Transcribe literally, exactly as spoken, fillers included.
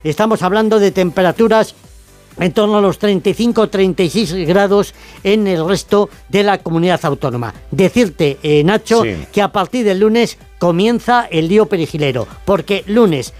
Estamos hablando de temperaturas en torno a los treinta y cinco a treinta y seis grados en el resto de la comunidad autónoma. Decirte, eh, Nacho, sí. que a partir del lunes comienza el lío perejilero, porque lunes,